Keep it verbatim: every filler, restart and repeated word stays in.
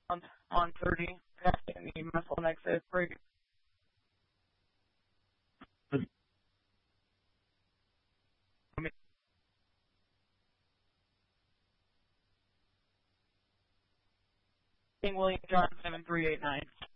on on thirty, passing the missile exit break. William John seven three eight nine.